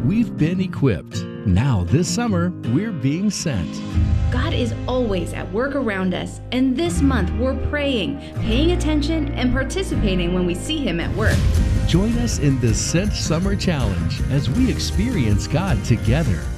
we've been equipped. Now this summer, we're being sent. God is always at work around us, and this month we're praying, paying attention, and participating when we see Him at work. Join us in the Sent Summer Challenge as we experience God together.